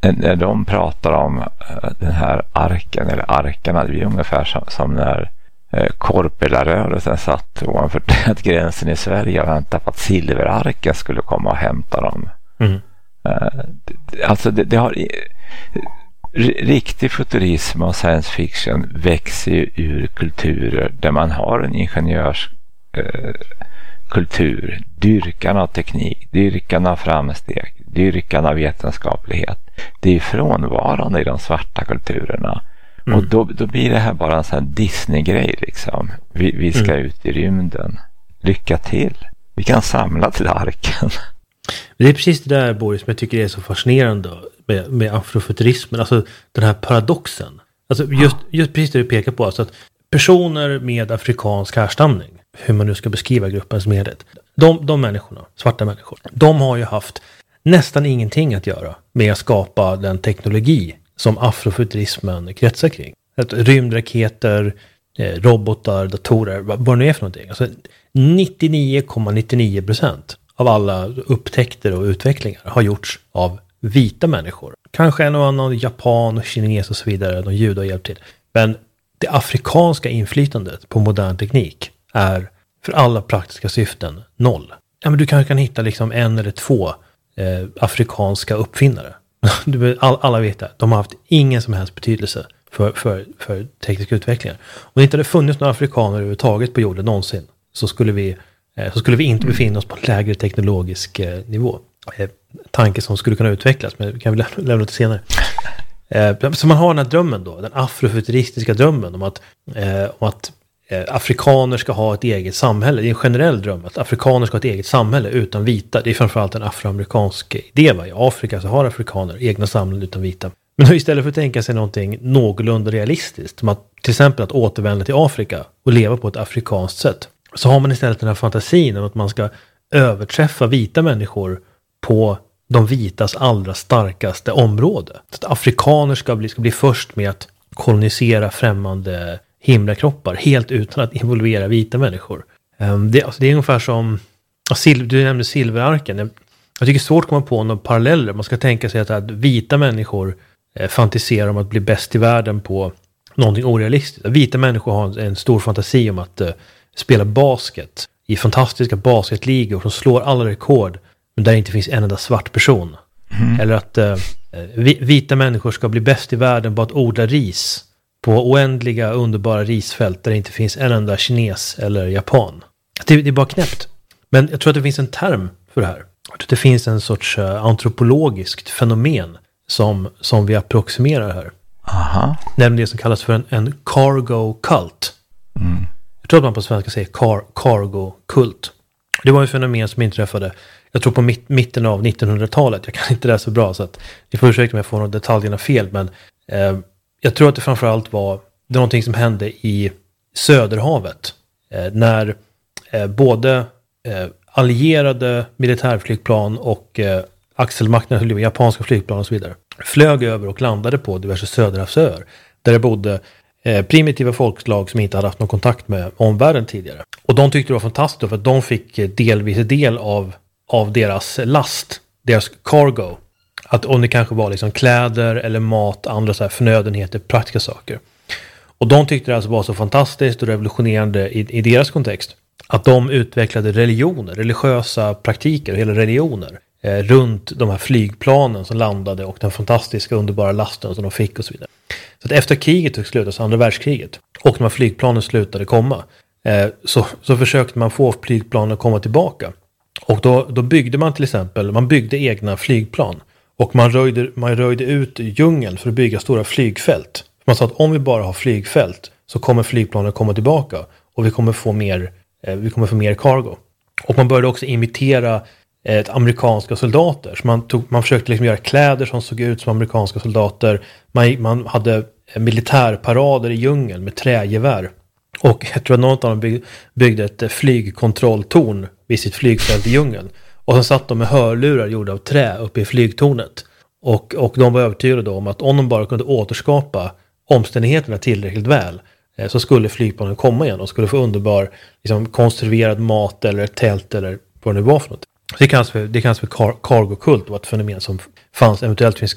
när de pratar om den här arken eller arkarna, det är ungefär som när Korpela-rörelsen satt ovanför gränsen i Sverige och väntade på att silverarken skulle komma och hämta dem. Alltså det har riktig futurism och science fiction växer ju ur kulturer där man har en ingenjörskultur, dyrkan av teknik, dyrkan av framsteg, dyrkan av vetenskaplighet. Det är frånvarande i de svarta kulturerna. Och då blir det här bara en sån här Disney-grej liksom. Vi ska ut i rymden. Lycka till. Vi kan samla till arken. Det är precis det där, Boris, som jag tycker är så fascinerande med afrofuturismen. Alltså den här paradoxen. Alltså just precis det du pekar på. Alltså att personer med afrikansk härstamning, hur man nu ska beskriva gruppen som helhet, de människorna, svarta människor, de har ju haft nästan ingenting att göra med att skapa den teknologi som afrofuturismen kretsar kring. Rymdraketer, robotar, datorer, vad det nu är för någonting. Alltså 99,99% av alla upptäckter och utvecklingar har gjorts av vita människor. Kanske en och annan japan och kines och så vidare, de judar har hjälpt till. Men det afrikanska inflytandet på modern teknik är för alla praktiska syften 0. Ja, men du kanske kan hitta liksom 1 eller 2 afrikanska uppfinnare. Alla vet det. De har haft ingen som helst betydelse för tekniska utvecklingar. Om det inte hade funnits några afrikaner överhuvudtaget på jorden någonsin, så skulle vi inte befinna oss på en lägre teknologisk nivå. Tanke som skulle kunna utvecklas, men det kan vi lämna till senare. Så man har den här drömmen då, den afrofuturistiska drömmen om att afrikaner ska ha ett eget samhälle. Det är en generell dröm att afrikaner ska ha ett eget samhälle utan vita. Det är framförallt en afroamerikansk idé. I Afrika så har afrikaner egna samhällen utan vita. Men istället för att tänka sig någonting någorlunda realistiskt, som att till exempel att återvända till Afrika och leva på ett afrikanskt sätt, så har man istället den här fantasin om att man ska överträffa vita människor på de vitas allra starkaste område. Så att afrikaner ska bli först med att kolonisera främmande himlakroppar helt utan att involvera vita människor. Det är ungefär som du nämnde silverarken. Jag tycker det är svårt att komma på några paralleller. Man ska tänka sig att vita människor fantiserar om att bli bäst i världen på någonting orealistiskt. Vita människor har en stor fantasi om att spela basket i fantastiska basketligor som slår alla rekord, men där inte finns en enda svart person. Eller att vita människor ska bli bäst i världen på att odla ris på oändliga underbara risfält där det inte finns en enda kines eller japan. Det är bara knäppt. Men jag tror att det finns en term för det här. Jag tror att det finns en sorts antropologiskt fenomen som vi approximerar här. Aha. Nämligen det som kallas för en cargo cult. Jag tror att man på svenska säger cargo kult. Det var ett fenomen som inträffade, jag tror på mitten av 1900-talet. Jag kan inte det så bra, så att ni får ursäkta om jag får några detaljerna fel, men jag tror att det framförallt var någonting som hände i Söderhavet när både allierade militärflygplan och axelmakterna, japanska flygplan och så vidare, flög över och landade på diverse söderhavsöar där det bodde primitiva folkslag som inte hade haft någon kontakt med omvärlden tidigare. Och de tyckte det var fantastiskt för att de fick delvis del av deras last, deras cargo. Att om det kanske var liksom kläder eller mat, andra så här förnödenheter, praktiska saker. Och de tyckte det alltså var så fantastiskt och revolutionerande i deras kontext att de utvecklade religioner, religiösa praktiker och hela religioner runt de här flygplanen som landade och den fantastiska underbara lasten som de fick och så vidare. Så att efter kriget tog slut, alltså andra världskriget, och de här flygplanen slutade komma, så försökte man få flygplanen att komma tillbaka. Och då byggde man till exempel, man byggde egna flygplan. Och man röjde ut djungeln för att bygga stora flygfält. Man sa att om vi bara har flygfält så kommer flygplanen komma tillbaka och vi kommer få mer cargo. Och man började också imitera amerikanska soldater. Så man försökte liksom göra kläder som såg ut som amerikanska soldater. Man hade militärparader i djungeln med trägevär. Och jag tror att någon av dem byggde ett flygkontrolltorn vid sitt flygfält i djungeln. Och sen satt de med hörlurar gjorda av trä uppe i flygtornet. Och de var övertygade om att om de bara kunde återskapa omständigheterna tillräckligt väl, så skulle flygplanen komma igen och skulle få underbar liksom, konserverad mat eller ett tält eller vad det nu var för något. Det kallas för cargo-kult och ett fenomen som eventuellt finns